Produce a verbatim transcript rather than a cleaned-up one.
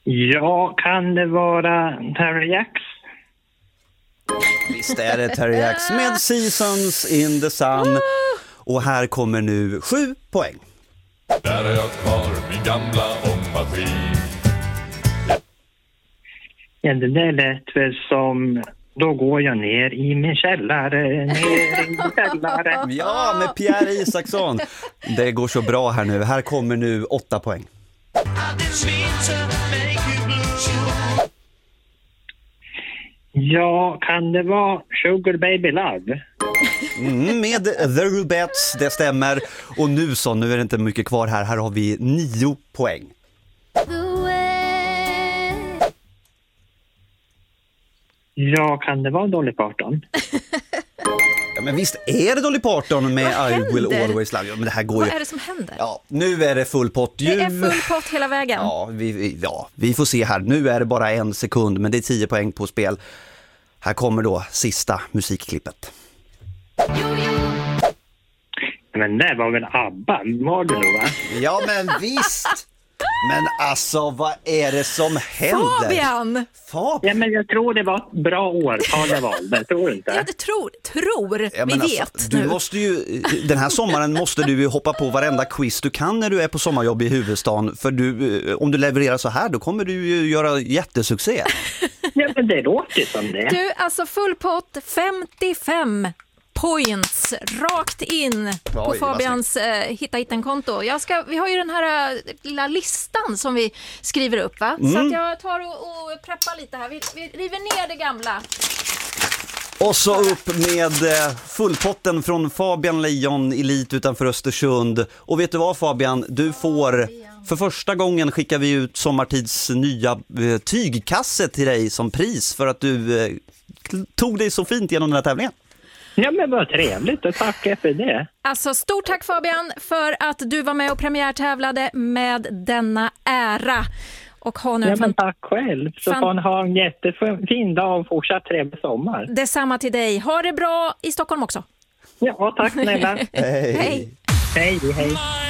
Ja, kan det vara Terry Jacks? Visst är det Terry Jacks med Seasons in the Sun. Och här kommer nu sju poäng. Där är jag kvar, min gamla ångmaskin. Ja, det där lät väl som... Då går jag ner i min källare, ner i min källare. Ja, med Pierre Isaksson. Det går så bra här nu. Här kommer nu åtta poäng. Ja, kan det vara Sugar Baby Love? Mm, med The Rubettes, det stämmer. Och nu så, nu är det inte mycket kvar här. Här har vi nio poäng. Ja, kan det vara Dolly Parton? Ja, men visst är det Dolly Parton med Vad I Will händer? Always Love You. Men det här går Vad ju... är det som händer? Ja, nu är det full pott. Det är full pott hela vägen. Ja vi, vi, ja, vi får se här. Nu är det bara en sekund, men det är tio poäng på spel. Här kommer då sista musikklippet. Men det var väl ABBA, var det nog, va? Ja, men visst! Men alltså, vad är det som händer? Fabian! Fabian? Ja, men jag tror det var ett bra årtal det valde, tror du inte? Ja, det tror, tror. Ja, vi men vet alltså, du nu. måste ju, den här sommaren måste du ju hoppa på varenda quiz du kan när du är på sommarjobb i huvudstaden. För du, om du levererar så här, då kommer du ju göra jättesuccé. Ja, men det låter som det. Du, alltså full pott, femtiofem points rakt in på Oj, vad Fabians eh, hitta-hitten-konto. Jag ska, vi har ju den här eh, lilla listan som vi skriver upp, va? Mm. Så att jag tar och, och preppar lite här. Vi, vi river ner det gamla. Och så upp med eh, fullpotten från Fabian Lejon, elit utanför Östersund. Och vet du vad, Fabian? Du får, för första gången skickar vi ut Sommartids nya eh, tygkasse till dig som pris för att du eh, tog dig så fint genom den här tävlingen. Ja, men vad trevligt, och tack för det. Alltså, stort tack Fabian för att du var med och premiärtävlade med denna ära. Och ha nu Ja, en men fan... tack själv. Så Fan... får ni ha en jättefin dag och fortsatt trevlig sommar. Detsamma till dig. Ha det bra i Stockholm också. Ja, tack snälla. Hej. Hej. Hej, hej.